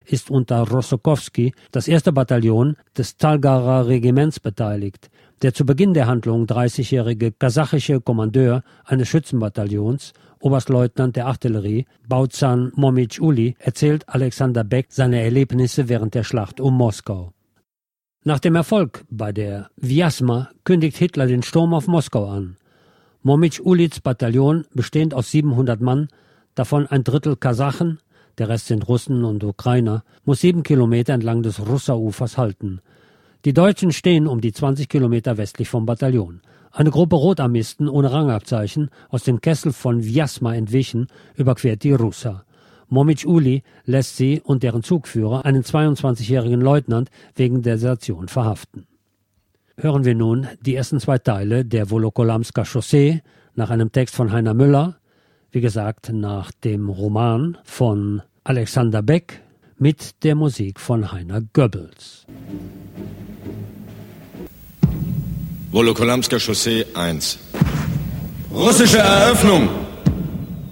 ist unter Rossokowski das 1. Bataillon des Talgarer Regiments beteiligt. Der zu Beginn der Handlung 30-jährige kasachische Kommandeur eines Schützenbataillons, Oberstleutnant der Artillerie, Bauzan Momic-Uli, erzählt Alexander Beck seine Erlebnisse während der Schlacht um Moskau. Nach dem Erfolg bei der Wjasma kündigt Hitler den Sturm auf Moskau an. Momic-Ulis Bataillon, bestehend aus 700 Mann, davon ein Drittel Kasachen, der Rest sind Russen und Ukrainer, muss 7 Kilometer entlang des Russerufers halten. Die Deutschen stehen um die 20 Kilometer westlich vom Bataillon. Eine Gruppe Rotarmisten ohne Rangabzeichen, aus dem Kessel von Wjasma entwichen, überquert die Russer. Momic-Uli lässt sie und deren Zugführer, einen 22-jährigen Leutnant, wegen Desertion verhaften. Hören wir nun die ersten 2 Teile der Wolokolamsker Chaussee nach einem Text von Heiner Müller, wie gesagt nach dem Roman von Alexander Beck mit der Musik von Heiner Goebbels. Wolokolamsker Chaussee 1. Russische Eröffnung!